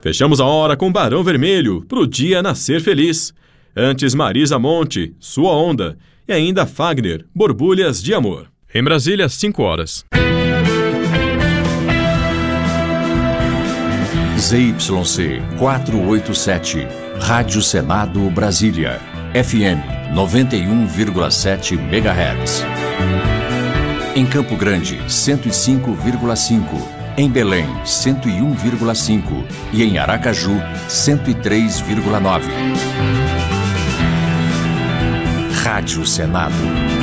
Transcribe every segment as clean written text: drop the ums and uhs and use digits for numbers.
Fechamos a hora com Barão Vermelho, pro dia nascer feliz. Antes Marisa Monte, Sua Onda. E ainda Fagner, Borbulhas de Amor. Em Brasília, 5 horas. ZYC 487, Rádio Senado Brasília, FM 91,7 MHz. Em Campo Grande, 105,5. Em Belém, 101,5. E em Aracaju, 103,9. Rádio Senado.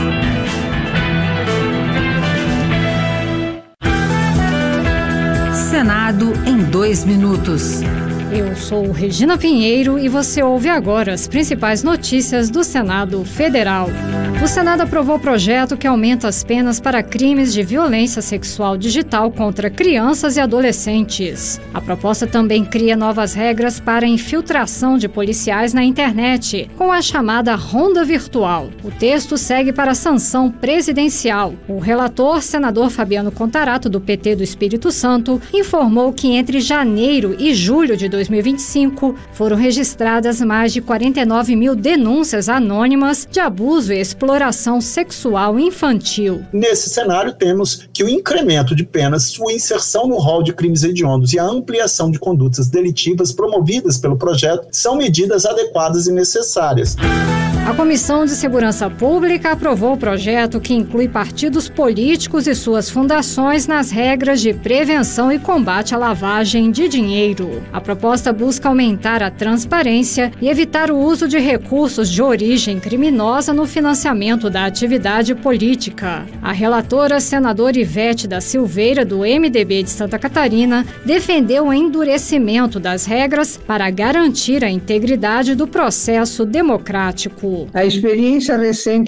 Senado em 2 minutos. Eu sou Regina Pinheiro e você ouve agora as principais notícias do Senado Federal. O Senado aprovou o projeto que aumenta as penas para crimes de violência sexual digital contra crianças e adolescentes. A proposta também cria novas regras para a infiltração de policiais na internet, com a chamada ronda virtual. O texto segue para a sanção presidencial. O relator, senador Fabiano Contarato, do PT do Espírito Santo, informou que entre janeiro e julho de 2025 foram registradas mais de 49 mil denúncias anônimas de abuso e exploração sexual infantil. Nesse cenário, temos que o incremento de penas, sua inserção no rol de crimes hediondos e a ampliação de condutas delitivas promovidas pelo projeto são medidas adequadas e necessárias. A Comissão de Segurança Pública aprovou o projeto que inclui partidos políticos e suas fundações nas regras de prevenção e combate à lavagem de dinheiro. A proposta busca aumentar a transparência e evitar o uso de recursos de origem criminosa no financiamento da atividade política. A relatora, senadora Ivete da Silveira, do MDB de Santa Catarina, defendeu o endurecimento das regras para garantir a integridade do processo democrático. A experiência recente